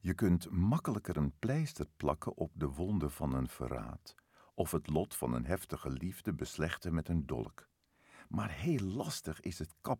Je kunt makkelijker een pleister plakken op de wonden van een verraad, of het lot van een heftige liefde beslechten met een dolk. Maar heel lastig is het